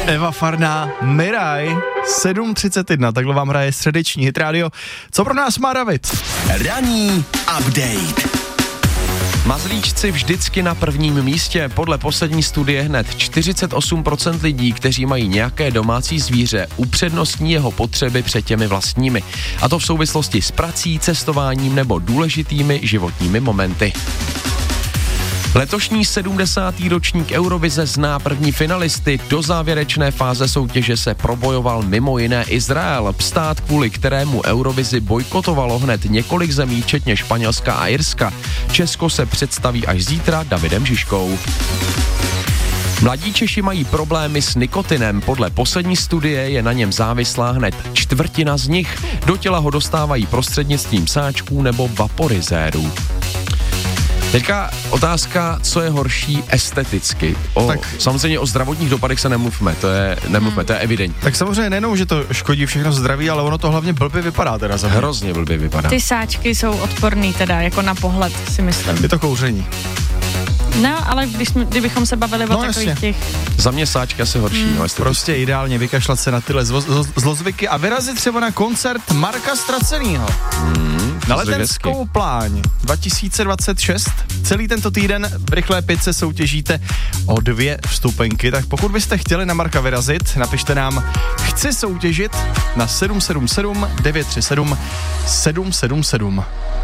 Eva Farná, Miraj, 7:31, takhle vám hraje středeční Hit Radio. Co pro nás má David? Ranní update. Mazlíčci vždycky na prvním místě. Podle poslední studie hned 48% lidí, kteří mají nějaké domácí zvíře, upřednostní jeho potřeby před těmi vlastními. A to v souvislosti s prací, cestováním nebo důležitými životními momenty. Letošní 70. ročník Eurovize zná první finalisty. Do závěrečné fáze soutěže se probojoval mimo jiné Izrael, stát, kvůli kterému Eurovizi bojkotovalo hned několik zemí, včetně Španělska a Irska. Česko se představí až zítra Davidem Žižkou. Mladí Češi mají problémy s nikotinem. Podle poslední studie je na něm závislá hned čtvrtina z nich. Do těla ho dostávají prostřednictvím sáčků nebo vaporizérů. Teďka otázka, co je horší esteticky. Samozřejmě o zdravotních dopadech se nemluvme, to je evidentní. Tak samozřejmě nejenom, že to škodí všechno zdraví, ale ono to hlavně blbě vypadá teda. Hrozně blbě vypadá. Ty sáčky jsou odporný teda, jako na pohled, si myslím. Je to kouření. No, ale kdybychom se bavili o takových těch... Za mě sáčka se horší. Prostě ideálně vykašlat se na tyhle zlozvyky a vyrazit třeba na koncert Marka Stracenýho. Na Letenskou pláň 2026. Celý tento týden v Rychlé pětce soutěžíte o 2 vstupenky, tak pokud byste chtěli na Marka vyrazit, napište nám chci soutěžit na 777 937 777.